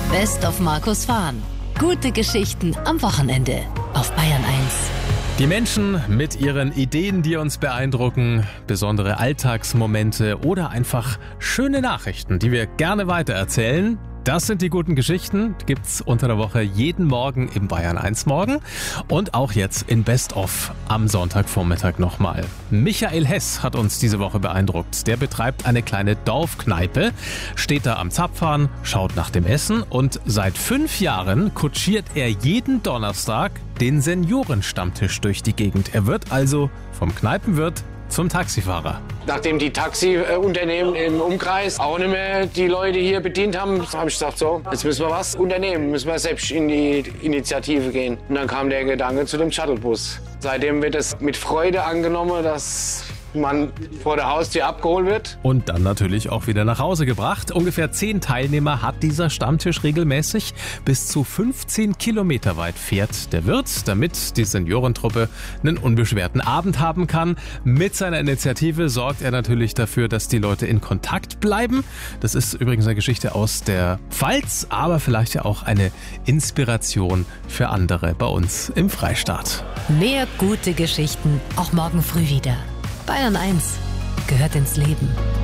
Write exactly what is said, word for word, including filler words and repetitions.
Best of Markus Fahn. Gute Geschichten am Wochenende auf Bayern eins. Die Menschen mit ihren Ideen, die uns beeindrucken, besondere Alltagsmomente oder einfach schöne Nachrichten, die wir gerne weitererzählen. Das sind die guten Geschichten, gibt's unter der Woche jeden Morgen im Bayern eins Morgen und auch jetzt in Best of am Sonntagvormittag nochmal. Michael Hess hat uns diese Woche beeindruckt. Der betreibt eine kleine Dorfkneipe, steht da am Zapfhahn, schaut nach dem Essen und seit fünf Jahren kutschiert er jeden Donnerstag den Seniorenstammtisch durch die Gegend. Er wird also vom Kneipenwirt zum Taxifahrer. Nachdem die Taxiunternehmen im Umkreis auch nicht mehr die Leute hier bedient haben, habe ich gesagt, so, jetzt müssen wir was unternehmen, müssen wir selbst in die Initiative gehen. Und dann kam der Gedanke zu dem Shuttlebus. Seitdem wird es mit Freude angenommen, dass man vor der Haustür abgeholt wird. Und dann natürlich auch wieder nach Hause gebracht. Ungefähr zehn Teilnehmer hat dieser Stammtisch regelmäßig. Bis zu fünfzehn Kilometer weit fährt der Wirt, damit die Seniorentruppe einen unbeschwerten Abend haben kann. Mit seiner Initiative sorgt er natürlich dafür, dass die Leute in Kontakt bleiben. Das ist übrigens eine Geschichte aus der Pfalz, aber vielleicht ja auch eine Inspiration für andere bei uns im Freistaat. Mehr gute Geschichten auch morgen früh wieder. Bayern eins gehört ins Leben.